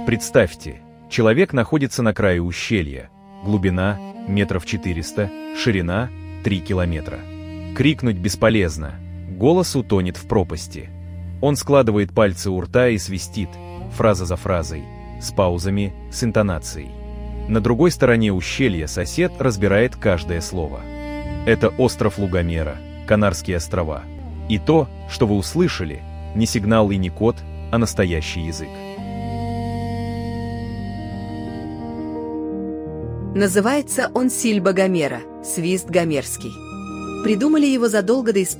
Представьте, человек находится на краю ущелья. Глубина метров 400, ширина 3 километра. Крикнуть бесполезно, голос утонет в пропасти. Он складывает пальцы у рта и свистит, фраза за фразой, с паузами, с интонацией. На другой стороне ущелья сосед разбирает каждое слово. Это остров Лугомера, Канарские острова. И то, что вы услышали, не сигнал и не код, а настоящий язык. Называется он сильба Гомера, свист гомерский. Придумали его задолго до